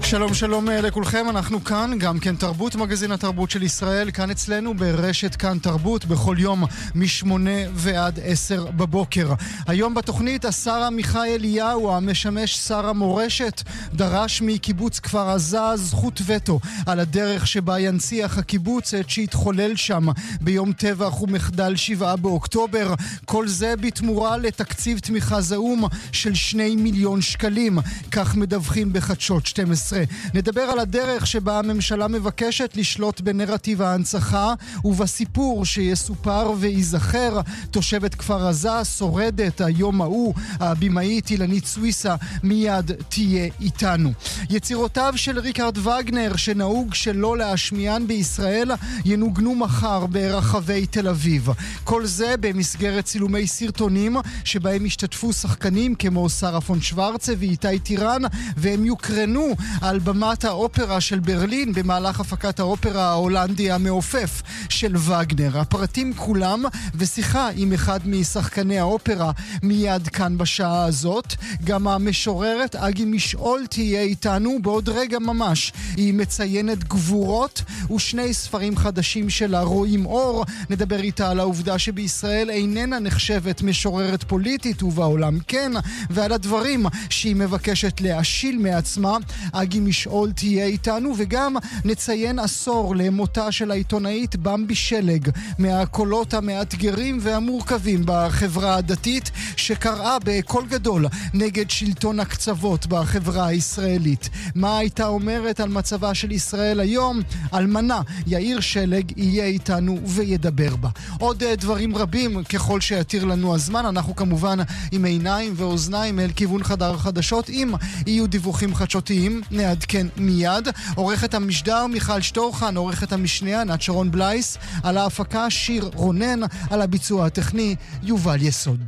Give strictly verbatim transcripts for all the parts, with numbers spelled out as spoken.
שלום שלום לכולכם, אנחנו כאן, גם כן תרבות, מגזין התרבות של ישראל, כאן אצלנו ברשת כאן תרבות, בכל יום משמונה ועד עשר בבוקר. היום בתוכנית השר עמיחי אליהו, המשמש שר המורשת, דרש מקיבוץ כפר עזה זכות וטו על הדרך שבה ינציח הקיבוץ את שהתחולל שם ביום טבח ומחדל שבעה באוקטובר. כל זה בתמורה לתקציב תמיכה זעום של שני מיליון שקלים, כך מדווחים בחדשות שתים עשרה. נדבר על הדרך שבה הממשלה מבקשת לשלוט בנרטיב ההנצחה ובסיפור שיסופר ויזכר. תושבת כפר עזה, שורדת היום ההוא, הבימאית אילנית סוויסה, מיד תהיה איתנו. יצירותיו של ריקרד וגנר, שנהוג שלא להשמיען בישראל, ינוגנו מחר ברחבי תל אביב. כל זה במסגרת צילומי סרטונים שבהם השתתפו שחקנים כמו שרה פון שוורצה ואיתי טירן, והם יוקרנו על במת האופרה של ברלין במהלך הפקת האופרה ההולנדי המעופף של וגנר. הפרטים כולם ושיחה עם אחד משחקני האופרה מיד כאן בשעה הזאת. גם המשוררת אגי משעול תהיה איתנו בעוד רגע ממש. היא מציינת גבורות ושני ספרים חדשים שלה רואים אור. נדבר איתה על העובדה שבישראל איננה נחשבת משוררת פוליטית ובעולם כן, ועל הדברים שהיא מבקשת להשיל מעצמה. אגי משעול תהיה איתנו, וגם נציין עשור למותה של העיתונאית במבי שלג, מהקולות המאתגרים והמורכבים בחברה הדתית, שקראה בקול גדול נגד שלטון הקצוות בחברה הישראלית. מה הייתה אומרת על מצבה של ישראל היום? אלמנה יאיר שלג יהיה איתנו וידבר בה. עוד דברים רבים ככל שיתיר לנו הזמן. אנחנו כמובן עם עיניים ואוזניים אל כיוון חדר החדשות. אם יהיו דיווחים חדשותיים נעדכן מיד. עורכת המשדר מיכל שטורחן, עורכת המשנה ענת שרון בלייס, על ההפקה שיר רונן, על הביצוע הטכני יובל יסוד.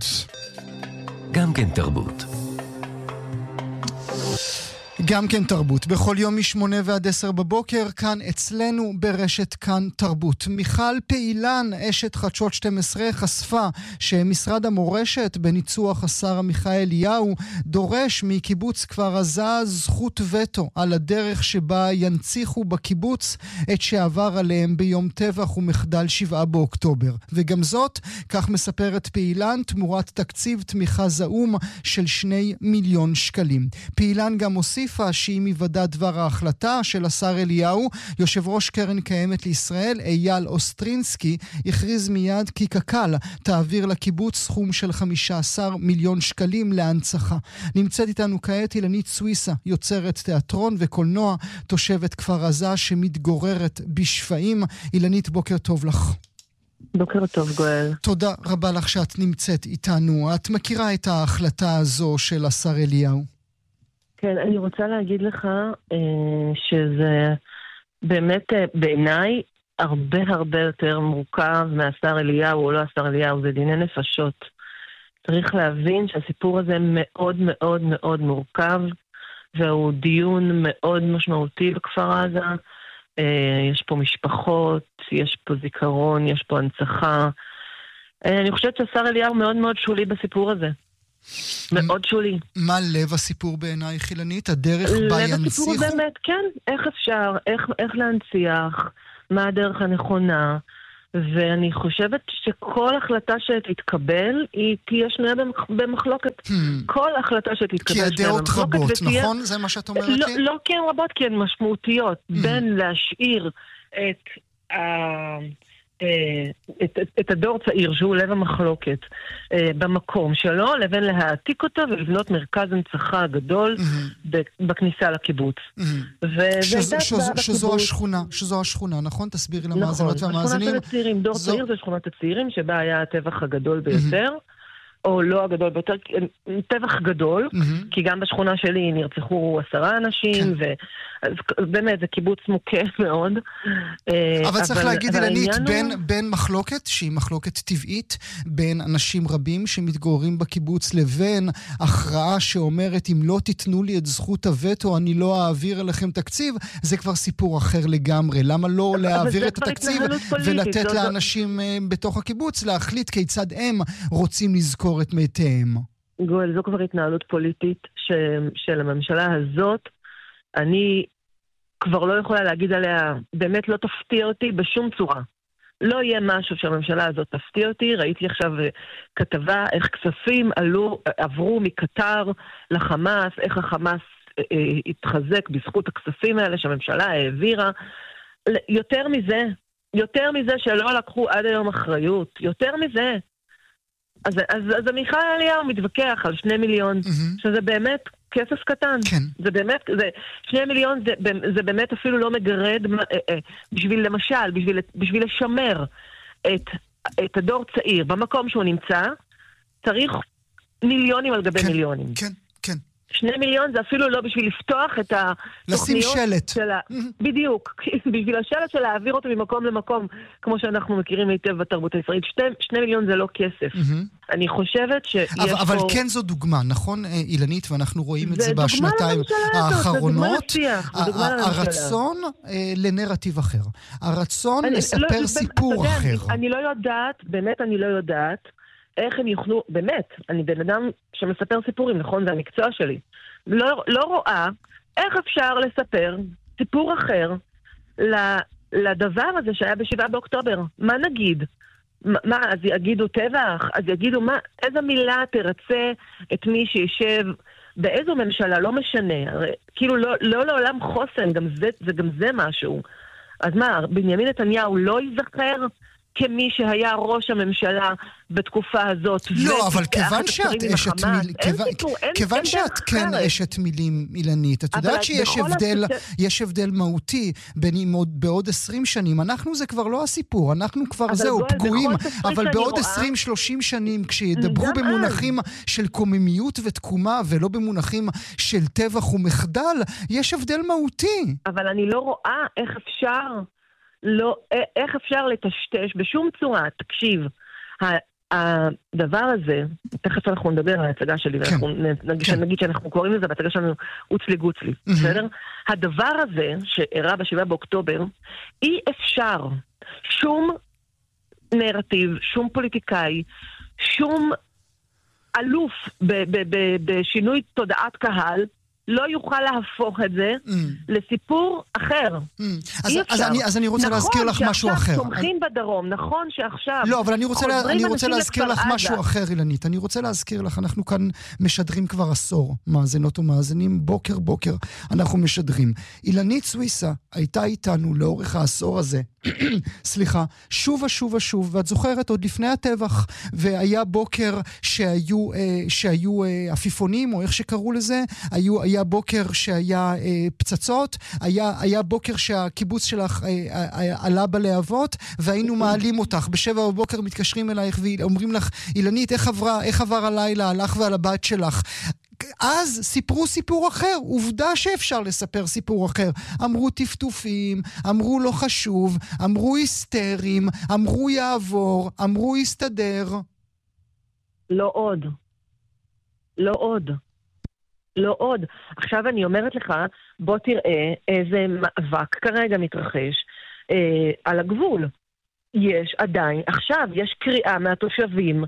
גם כן תרבות. גם כן תרבות, בכל יום משמונה ועד עשר בבוקר, כאן אצלנו ברשת כאן תרבות. מיכל פעילן, אשת חדשות שתים עשרה, חשפה שמשרד המורשת בניצוח השר עמיחי אליהו דורש מקיבוץ כפר עזה זכות וטו על הדרך שבה ינציחו בקיבוץ את שעבר עליהם ביום טבח ומחדל שבעה באוקטובר. וגם זאת, כך מספרת פעילן, תמורת תקציב תמיכה זעום של שני מיליון שקלים. פעילן גם הוסיף שהיא מוודא דבר ההחלטה של השר אליהו. יושב ראש קרן קיימת לישראל אייל אוסטרינסקי הכריז מיד כי קק"ל תעביר לקיבוץ סכום של חמישה עשר מיליון שקלים להנצחה. נמצאת איתנו כעת אילנית סוויסה, יוצרת תיאטרון וקולנוע, תושבת כפר עזה שמתגוררת בשפעים. אילנית, בוקר טוב לך. בוקר טוב גואל. תודה רבה לך שאת נמצאת איתנו. את מכירה את ההחלטה הזו של השר אליהו? כן, אני רוצה להגיד לך אה, שזה באמת אה, בעיניי הרבה הרבה יותר מורכב מהשר אליהו או לא השר אליהו, זה דיני נפשות. צריך להבין שהסיפור הזה מאוד מאוד מאוד מורכב, והוא דיון מאוד משמעותי בכפר עזה. אה, יש פה משפחות, יש פה זיכרון, יש פה הנצחה. אה, אני חושבת שהשר אליהו מאוד מאוד שולי בסיפור הזה. מאוד שולי. מה לב הסיפור בעיניי חילנית? הדרך בה ינציחו? לב הסיפור באמת, כן. איך אפשר, איך, איך להנציח, מה הדרך הנכונה, ואני חושבת שכל החלטה שתתקבל, היא תהיה שנויה במחלוקת. Hmm. כל החלטה שתתקבל כי הדעות רבות, ותהיה... נכון? זה מה שאת אומרת לא, לי? לא כי הן רבות, כי הן משמעותיות. Hmm. בין להשאיר את ה... את, את, את הדור צעיר שהוא לב המחלוקת במקום שלו, לבין להעתיק אותו ולבנות מרכז הנצחה גדול mm-hmm. בכניסה לקיבוץ. Mm-hmm. ו- שז, שז, שזו השכונה, שזו השכונה, נכון? תסבירי למאזינות נכון, והמאזינים. שכונת הצעירים, דור זו... צעיר זה שכונת הצעירים שבה היה הטבח הגדול ביותר. Mm-hmm. או לא הגדול ביותר, טבח גדול, mm-hmm. כי גם בשכונה שלי נרצחו עשרה אנשים, כן. ובאמת זה קיבוץ מוכה מאוד. אבל צריך להגיד אילנית, בין, הוא... בין מחלוקת, שהיא מחלוקת טבעית, בין אנשים רבים שמתגוררים בקיבוץ, לבין הכרעה שאומרת, אם לא תיתנו לי את זכות הווטו, אני לא אעביר אליכם תקציב, זה כבר סיפור אחר לגמרי. למה לא להעביר את התקציב, ולתת לא לאנשים לא... בתוך הקיבוץ, להחליט כיצד הם רוצים לזכור את מתיהם? גואל, זו כבר התנהלות פוליטית ש... של הממשלה הזאת, אני כבר לא יכולה להגיד עליה, באמת לא תפתיע אותי בשום צורה. לא יהיה משהו שהממשלה הזאת תפתיע אותי. ראיתי עכשיו כתבה איך כספים עלו, עברו מקטר לחמאס, איך החמאס אה, אה, התחזק בזכות הכספים האלה שהממשלה העבירה. יותר מזה, יותר מזה שלא לקחו עד היום אחריות, יותר מזה. אז, אז, אז עמיחי אליהו מתווכח על שני מיליון, mm-hmm. שזה באמת כסף קטן. כן. זה באמת, זה, שני מיליון זה, זה באמת אפילו לא מגרד, בשביל למשל, בשביל, בשביל לשמר את, את הדור צעיר במקום שהוא נמצא, צריך מיליונים על גבי כן, מיליונים. כן, כן. שני מיליון זה אפילו לא בשביל לפתוח את התוכניות שלט. של ה... בדיוק, בשביל השלט של להעביר אותו ממקום למקום, כמו שאנחנו מכירים היטב בתרבות הישראלית. שני, שני מיליון זה לא כסף. אני חושבת שיש אבל, פה... אבל כן זו דוגמה, נכון אילנית? ואנחנו רואים את זה, זה בשנתיים האחרונות. הרצון לנרטיב אחר. הרצון אני, לספר לא, סיפור יודע, אחר. אני, אני לא יודעת, באמת אני לא יודעת, איך הם יוכלו, באמת, אני בן אדם שמספר סיפורים, נכון, זה המקצוע שלי. לא, לא רואה איך אפשר לספר סיפור אחר לדבר הזה שהיה בשבעה באוקטובר. מה נגיד? מה, אז יגידו טבח? אז יגידו מה, איזה מילה תרצה את מי שישב, באיזו ממשלה, לא משנה. הרי, כאילו לא, לא לעולם חוסן, גם זה, זה גם זה משהו. אז מה, בנימין נתניהו לא ייזכר כמי שהיה ראש הממשלה בתקופה הזאת. לא, אבל כיוון שאת אשת מילים, כיוון שאת כן אשת מילים אילנית, את יודעת שיש הבדל, יש הבדל מהותי בין בעוד עשרים שנים, אנחנו זה כבר לא הסיפור, אנחנו כבר זהו, פגועים, אבל בעוד עשרים שלושים שנים, כשידברו במונחים של קוממיות ותקומה, ולא במונחים של טבח ומחדל, יש הבדל מהותי. אבל אני לא רואה איך אפשר... לא, איך אפשר לטשטש בשום צורה, תקשיב, הדבר הזה, תכף אנחנו נדבר על ההצגה שלי, כן, נגיד, כן. נגיד שאנחנו קוראים לזה, בהצגה שלנו אוצלי גוצלי, mm-hmm. בסדר? הדבר הזה שאירע בשבעה באוקטובר, אי אפשר שום נרטיב, שום פוליטיקאי, שום אלוף ב- ב- ב- בשינוי תודעת קהל, לא יוכל להפוך את זה mm. לסיפור אחר. Mm. אז, אז, אני, אז אני רוצה נכון להזכיר לך משהו אחר. נכון שעכשיו תומכים בדרום, נכון שעכשיו... לא, אבל אני רוצה, לה, אני רוצה להזכיר לך עזה. משהו אחר, אילנית. אני רוצה להזכיר לך, אנחנו כאן משדרים כבר עשור, מאזינות ומאזינים, בוקר בוקר אנחנו משדרים. אילנית סוויסה הייתה איתנו לאורך העשור הזה, סליחה, שוב ושוב ושוב, ואת זוכרת עוד לפני הטבח, והיה בוקר שהיו, אה, שהיו אה, עפיפונים, או איך שקראו לזה, היו, היה בוקר שהיה אה, פצצות, היה, היה בוקר שהקיבוץ שלך אה, אה, עלה בלהבות, והיינו מעלים אותך, בשבע בבוקר מתקשרים אלייך ואומרים לך, אילנית, איך עברה, איך עבר הלילה, הלך ועל הבת שלך? אז סיפרו סיפור אחר, עובדה שאפשר לספר סיפור אחר. אמרו טפטופים, אמרו לא חשוב, אמרו היסטרים, אמרו יעבור, אמרו יסתדר. לא עוד. לא עוד. לא עוד. עכשיו אני אומרת לך, בוא תראה איזה מאבק כרגע מתרחש אה, על הגבול. יש עדיין, עכשיו יש קריאה מהתושבים,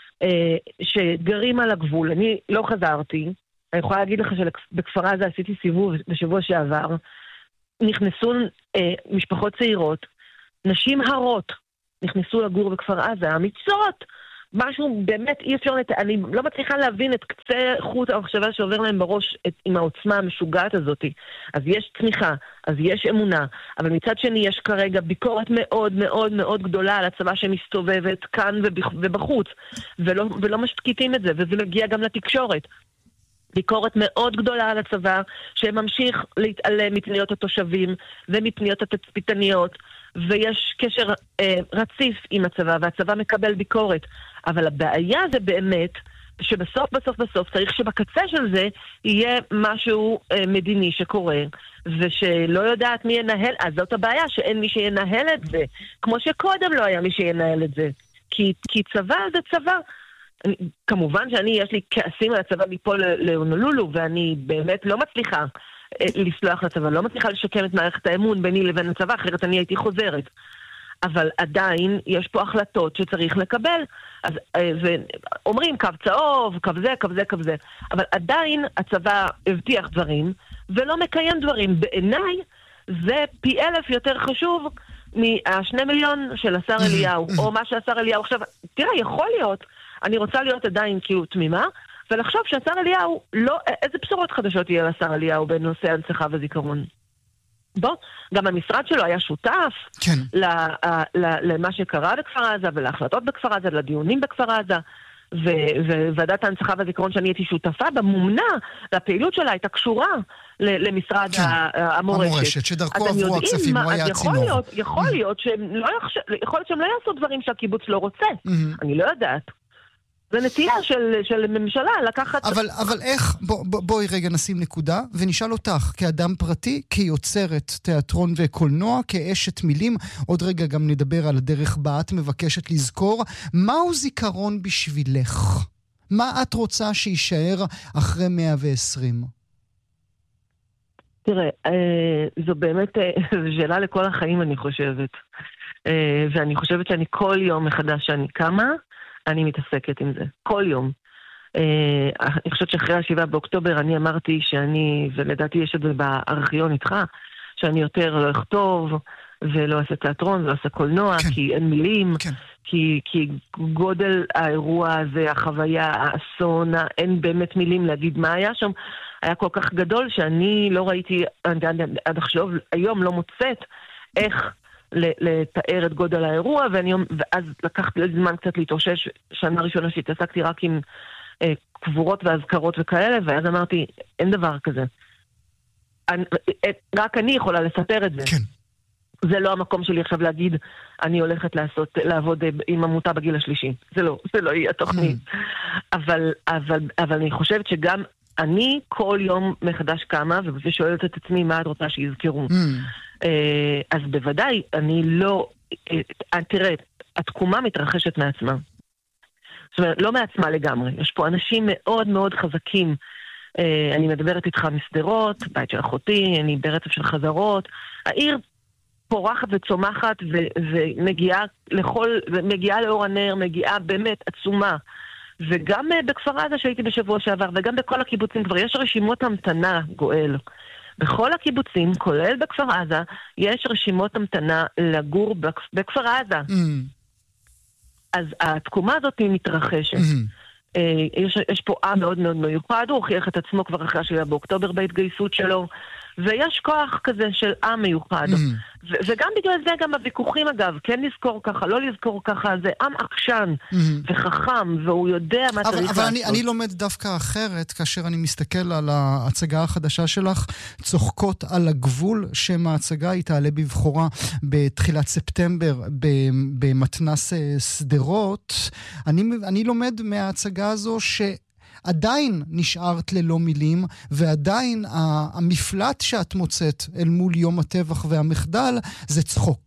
שגרים על הגבול. אני לא חזרתי, אני יכולה להגיד לך שבכפר עזה עשיתי סיבוב בשבוע שעבר, נכנסו אה, משפחות צעירות, נשים הרות נכנסו לגור בכפר עזה, אמיצות, משהו באמת אי אפשר לת... אני לא מצליחה להבין את קצה חוט המחשבה שעובר להם בראש את... עם העוצמה המשוגעת הזאת. אז יש צמיחה, אז יש אמונה, אבל מצד שני יש כרגע ביקורת מאוד מאוד מאוד גדולה על הצבא שמסתובבת כאן ובחוץ, ולא, ולא משתקיטים את זה, וזה מגיע גם לתקשורת. ביקורת מאוד גדולה על הצבא, שממשיך להתעלם מפניות התושבים ומפניות התצפיתניות, ויש קשר אה, רציף עם הצבא, והצבא מקבל ביקורת. אבל הבעיה זה באמת שבסוף בסוף בסוף צריך שבקצה של זה יהיה משהו אה, מדיני שקורה, ושלא יודעת מי ינהל, אז זאת הבעיה, שאין מי שינהל את זה, כמו שקודם לא היה מי שינהל את זה. כי, כי צבא זה צבא. אני, כמובן שאני, יש לי כעסים על הצבא מפה להונולולו, ואני באמת לא מצליחה אה, לסלוח לצבא, לא מצליחה לשקם את מערכת האמון ביני לבין הצבא, אחרת אני הייתי חוזרת. אבל עדיין יש פה החלטות שצריך לקבל. אז אומרים קו צהוב, קו זה, קו זה, קו זה. אבל עדיין הצבא הבטיח דברים, ולא מקיים דברים. בעיניי זה פי אלף יותר חשוב מהשני מיליון של השר אליהו, או מה שהשר אליהו. עכשיו, תראה, יכול להיות, אני רוצה להיות עדיין כאילו תמימה, ולחשוב שהשר אליהו, לא, איזה בשורות חדשות יהיה לשר אליהו בנושא הנצחה וזיכרון? בוא, גם המשרד שלו היה שותף כן. למה שקרה בכפר עזה, ולהחלטות בכפר עזה, לדיונים בכפר עזה, וועדת ההנצחה והזיכרון שאני הייתי שותפה במומנה, והפעילות שלה הייתה קשורה למשרד המורשת. המורשת, שדרכו עברו הכספים, הוא היה צינור. יכול להיות שהם לא יעשו דברים שהקיבוץ לא רוצה. אני לא יודעת. זה נטייה של, של ממשלה לקחת... אבל, אבל איך, בוא, בוא, בואי רגע נשים נקודה, ונשאל אותך, כאדם פרטי, כיוצרת תיאטרון וקולנוע, כאשת מילים, עוד רגע גם נדבר על הדרך בה את מבקשת לזכור, מהו זיכרון בשבילך? מה את רוצה שישאר אחרי מאה ועשרים? תראה, זו באמת שאלה לכל החיים, אני חושבת. ואני חושבת שאני כל יום מחדש שאני קמה, אני מתעסקת עם זה, כל יום. אני חושבת שאחרי השבעה באוקטובר אני אמרתי שאני, ולדעתי יש את זה בארכיון איתך, שאני יותר לא אכתוב, ולא אעשה תיאטרון, ולא אעשה קולנוע, כן. כי אין מילים, כן. כי, כי גודל האירוע הזה, החוויה, האסון, אין באמת מילים להגיד מה היה שם, היה כל כך גדול שאני לא ראיתי, עד, עד עכשיו, היום לא מוצאת איך לתאר את גודל האירוע, ואני, ואז לקחתי זמן קצת להתאושש, שנה ראשונה שהתעסקתי רק עם אה, קבורות והזכרות וכאלה, ואז אמרתי, אין דבר כזה. אני, רק אני יכולה לספר את זה. כן. זה לא המקום שלי עכשיו להגיד, אני הולכת לעשות, לעבוד עם עמותה בגיל השלישי. זה לא, זה לא יהיה תוכנית. Mm. אבל, אבל, אבל אני חושבת שגם אני כל יום מחדש קמה, ושואלת את עצמי מה את רוצה שיזכרו. Mm. אז בוודאי, אני לא... תראה, התקומה מתרחשת מעצמה. זאת אומרת, לא מעצמה לגמרי. יש פה אנשים מאוד מאוד חזקים. אני מדברת איתך מסדרות, בית של אחותי, אני ברצף של חזרות. העיר פורחת וצומחת ומגיעה לכל... מגיעה לאור הנר, מגיעה באמת עצומה. וגם בכפר עזה שהייתי בשבוע שעבר, וגם בכל הקיבוצים כבר יש רשימות המתנה, גואל. בכל הקיבוצים, כולל בכפר עזה, יש רשימות המתנה לגור בכפר עזה. Mm. אז התקומה הזאת היא מתרחשת. Mm. יש, יש פה עם מאוד מאוד מיוחד, הוא הוכיח את עצמו כבר אחרי השבעה באוקטובר בהתגייסות שלו, ויש כוח כזה של עם מיוחד. Mm. ו- וגם בגלל זה גם הוויכוחים אגב, כן לזכור ככה, לא לזכור ככה, זה עם עקשן mm. וחכם, והוא יודע מה אבל, צריך אבל לעשות. אני, אני לומד דווקא אחרת, כאשר אני מסתכל על ההצגה החדשה שלך, צוחקות על הגבול, שם ההצגה היא תעלה בבחורה בתחילת ספטמבר במתנס סדרות. אני, אני לומד מההצגה הזו ש... עדיין נשארת ללא מילים, ועדיין המפלט שאת מוצאת אל מול יום הטבח והמחדל, זה צחוק.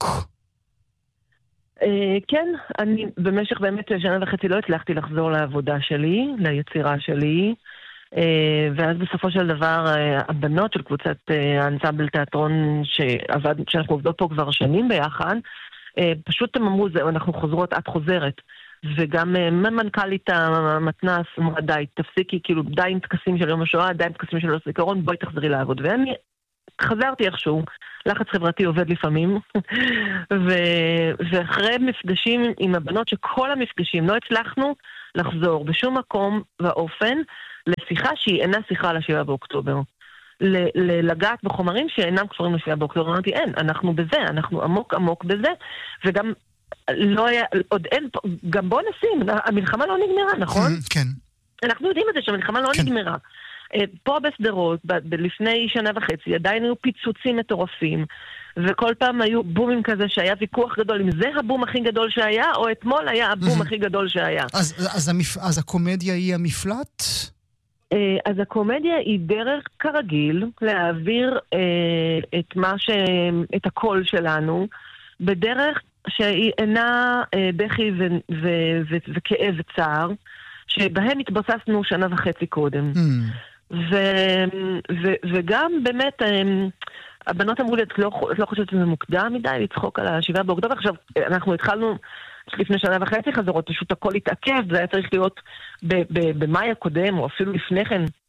כן, אני במשך באמת שנה וחצי לא הצלחתי לחזור לעבודה שלי, ליצירה שלי, ואז בסופו של דבר הבנות של קבוצת האנסמבל תיאטרון שעבד, שאנחנו עובדות פה כבר שנים ביחד, פשוט הם אמרו, זהו, אנחנו חוזרות, את חוזרת. וגם מנכ"לית המתנ"ס אמרה די, תפסיקי, כאילו די עם תקסים של יום השואה, די עם תקסים של הזיכרון, בואי תחזרי לעבוד. ואני חזרתי איכשהו, לחץ חברתי עובד לפעמים, ו- ואחרי מפגשים עם הבנות שכל המפגשים לא הצלחנו לחזור בשום מקום ואופן לשיחה שהיא אינה שיחה על השבעה באוקטובר. ל- לגעת בחומרים שאינם קשורים לשבעה באוקטובר. אמרתי, אין, אנחנו בזה, אנחנו עמוק עמוק בזה, וגם לא היה, עוד אין, גם בוא נשים, המלחמה לא נגמרה, נכון? כן. אנחנו יודעים את זה שהמלחמה לא נגמרה. פה בסדרות, לפני שנה וחצי, עדיין היו פיצוצים מטורפים, וכל פעם היו בומים כזה שהיה ויכוח גדול, אם זה הבום הכי גדול שהיה, או אתמול היה הבום הכי גדול שהיה. אז, אז, המפ... אז הקומדיה היא המפלט? אז הקומדיה היא דרך כרגיל להעביר את מה ש... את הקול שלנו, בדרך שהיא אינה בכי ו... ו... ו... וכאב וצער, שבהם התבססנו שנה וחצי קודם. Mm. ו... ו... וגם באמת, הבנות אמרו לי, את לא, את לא חושבת שזה מוקדם מדי לצחוק על השבעה באוקטובר. עכשיו, אנחנו התחלנו לפני שנה וחצי חזרות, פשוט הכל התעכב, זה היה צריך להיות ב... ב... במאי הקודם, או אפילו לפני כן,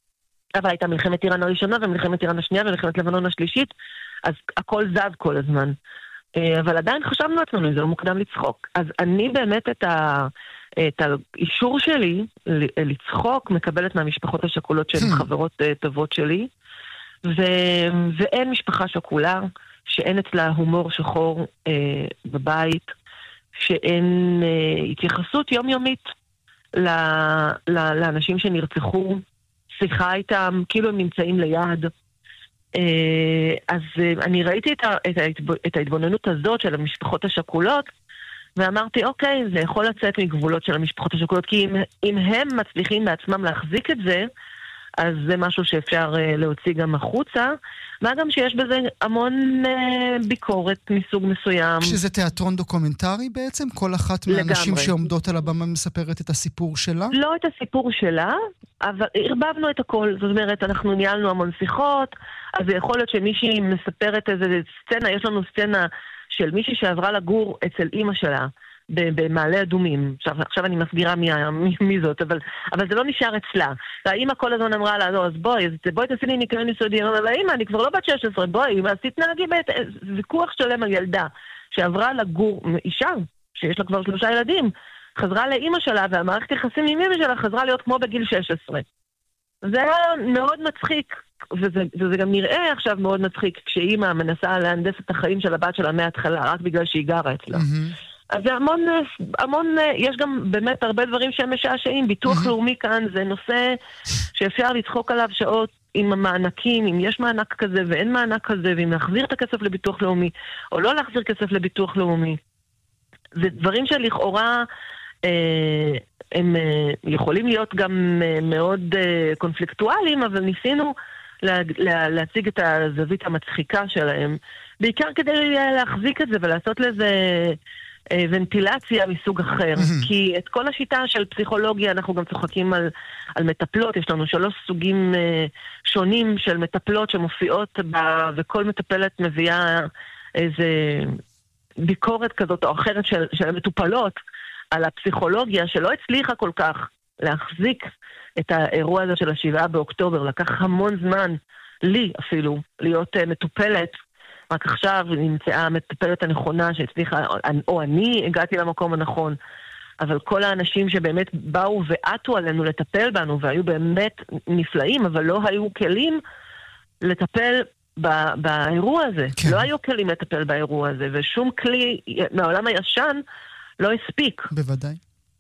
אבל הייתה מלחמת איראן הראשונה, ומלחמת איראן השנייה, ומלחמת לבנון השלישית, אז הכל זז כל הזמן. אבל עדיין חשבנו לעצמנו, זה לא מוקדם לצחוק. אז אני באמת את, ה, את האישור שלי לצחוק, מקבלת מהמשפחות השכולות שהן חברות טובות שלי, ו, ואין משפחה שכולה, שאין אצלה הומור שחור אה, בבית, שאין אה, התייחסות יומיומית ל, ל, לאנשים שנרצחו, שיחה איתם, כאילו הם נמצאים ליד. אה, אז אה, אני ראיתי את, ה, את, ההתב, את ההתבוננות הזאת של המשפחות השכולות, ואמרתי, אוקיי, זה יכול לצאת מגבולות של המשפחות השכולות, כי אם, אם הם מצליחים בעצמם להחזיק את זה, אז זה משהו שאפשר uh, להוציא גם החוצה, מה גם שיש בזה המון uh, ביקורת מסוג מסוים. שזה תיאטרון דוקומנטרי בעצם? כל אחת מהאנשים שעומדות על הבמה מספרת את הסיפור שלה? לא את הסיפור שלה, אבל הרבבנו את הכל. זאת אומרת, אנחנו ניהלנו המון שיחות, אז זה יכול להיות שמישהי מספרת איזה סצנה, יש לנו סצנה של מישהי שעברה לגור אצל אמא שלה, במעלה אדומים. עכשיו, עכשיו אני מסגירה מי, מי, מי זאת, אבל, אבל זה לא נשאר אצלה. והאמא כל הזמן אמרה לה, לא, אז בואי, אז בואי תעשי לי ניקיון יסודי. אבל האמא, אני כבר לא בת שש עשרה, בואי, אז תתנהגי ויכוח שלם על ילדה, שעברה לגור, אישה, שיש לה כבר שלושה ילדים, חזרה לאמא שלה, והמערכת יחסים עם אמא שלה חזרה להיות כמו בגיל שש עשרה. זה היה מאוד מצחיק, וזה, וזה גם נראה עכשיו מאוד מצחיק, כשאמא מנסה להנדס את החיים של הבת שלה מההתחלה, רק בגלל שהיא גרה אצלה. Mm-hmm. אז זה המון, המון, יש גם באמת הרבה דברים שהם משעשעים. ביטוח לאומי כאן זה נושא שאפשר לצחוק עליו שעות עם המענקים, אם יש מענק כזה ואין מענק כזה, ואם להחזיר את הכסף לביטוח לאומי, או לא להחזיר כסף לביטוח לאומי. זה דברים שלכאורה אה, הם אה, יכולים להיות גם אה, מאוד אה, קונפליקטואליים, אבל ניסינו לה, לה, להציג את הזווית המצחיקה שלהם, בעיקר כדי להחזיק את זה ולעשות לזה ונטילציה מסוג אחר. כי את כל השיטה של פסיכולוגיה אנחנו גם צוחקים על, על מטפלות. יש לנו שלוש סוגים שונים של מטפלות שמופיעות בה, וכל מטפלת מביאה איזה ביקורת כזאת או אחרת של, של המטופלות על הפסיכולוגיה שלא הצליחה כל כך להחזיק את האירוע הזה של השבעה באוקטובר. לקח המון זמן, לי אפילו, להיות מטופלת. רק עכשיו נמצאה המטפלת הנכונה שהצליחה, או אני הגעתי למקום הנכון, אבל כל האנשים שבאמת באו ועטו עלינו לטפל בנו, והיו באמת נפלאים, אבל לא היו כלים לטפל ב- באירוע הזה. כן. לא היו כלים לטפל באירוע הזה, ושום כלי מהעולם הישן לא הספיק. בוודאי.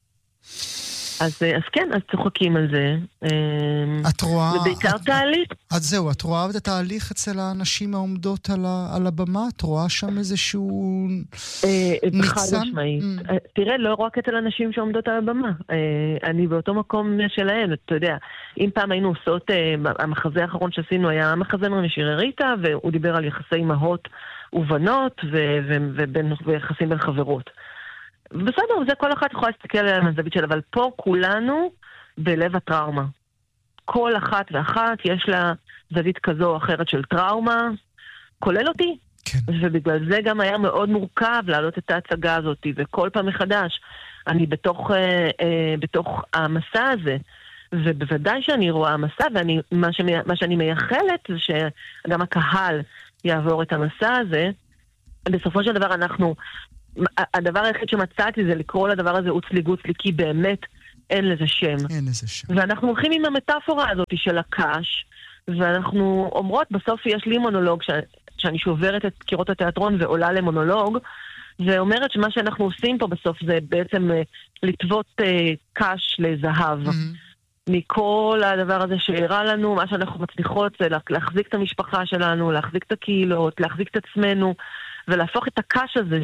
אז, אז כן, אז צוחקים על זה. את רואה... ובעיקר את, תהליך. אז זהו, את רואה את התהליך אצל האנשים העומדות על, ה, על הבמה? את רואה שם איזשהו ניצן? חד משמעית. Mm. תראה, לא רק אצל אנשים שעומדות על הבמה. אני באותו מקום שלהם, אתה יודע. אם פעם היינו עושות, המחזה האחרון שעשינו היה המחזה משירי ריטה, והוא דיבר על יחסי אמהות ובנות, ו- ו- ובין, ויחסים בין חברות. בסדר, זה כל אחת יכולה להסתכל על הזווית שלה, אבל פה כולנו בלב הטראומה. כל אחת ואחת יש לה זווית כזו או אחרת של טראומה, כולל אותי. כן. ובגלל זה גם היה מאוד מורכב להעלות את ההצגה הזאת, וכל פעם מחדש אני בתוך, אה, אה, בתוך המסע הזה, ובוודאי שאני רואה המסע, ומה מה שאני מייחלת זה שגם הקהל יעבור את המסע הזה. בסופו של דבר אנחנו... הדבר היחיד שמצאתי זה לקרוא לדבר הזה אוצלי גוצלי, כי באמת אין לזה שם. אין לזה שם. ואנחנו הולכים עם המטאפורה הזאת של הקש, ואנחנו אומרות, בסוף יש לי מונולוג, ש... שאני שוברת את קירות התיאטרון ועולה למונולוג, ואומרת שמה שאנחנו עושים פה בסוף זה בעצם לטוות uh, קש לזהב. Mm-hmm. מכל הדבר הזה שהראה לנו, מה שאנחנו מצליחות זה להחזיק את המשפחה שלנו, להחזיק את הקהילות, להחזיק את עצמנו, ולהפוך את הקש הזה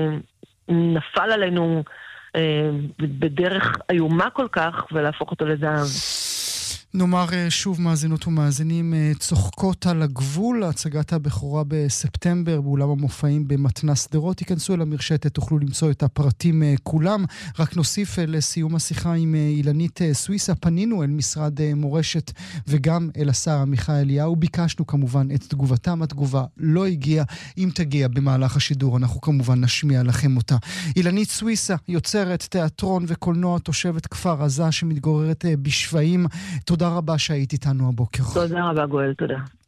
שנפל עלינו אה, בדרך איומה כל כך, ולהפוך אותו לזהב. נאמר שוב מאזינות ומאזינים, צוחקות על הגבול, הצגת הבכורה בספטמבר באולם המופעים במתנ"ס שדרות. תיכנסו אל המרשתת, תוכלו למצוא את הפרטים כולם. רק נוסיף לסיום השיחה עם אילנית סוויסה, פנינו אל משרד מורשת וגם אל השר עמיחי אליהו, ביקשנו כמובן את תגובתם, התגובה לא הגיעה, אם תגיע במהלך השידור אנחנו כמובן נשמיע לכם אותה. אילנית סוויסה, יוצרת תיאטרון וקולנוע, תושבת כפר עזה שמתגוררת בשפיים, תודה תודה רבה שהיית איתנו הבוקר. תודה רבה גואל, תודה.